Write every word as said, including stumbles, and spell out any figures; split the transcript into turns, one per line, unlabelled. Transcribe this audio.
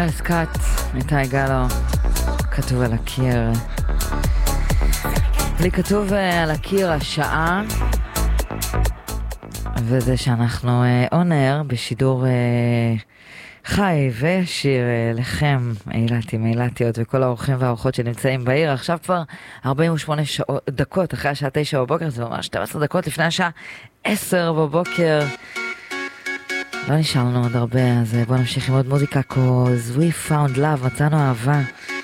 טרייל סקוט, איתי גלו, כתוב על הקיר. לי כתוב על הקיר השעה, וזה שאנחנו אונר בשידור חי וישיר לכם, אילתים, אילתיות וכל האורחים והאורחות שנמצאים בעיר. עכשיו כבר ארבעים ושמונה שעות, דקות אחרי השעה תשע בבוקר, זה ממש שתים עשרה דקות לפני השעה עשר בבוקר. לא נשאר לנו עוד הרבה, אז בואו נמשיך עם עוד מוזיקה. Cause we found love, מצאנו אהבה.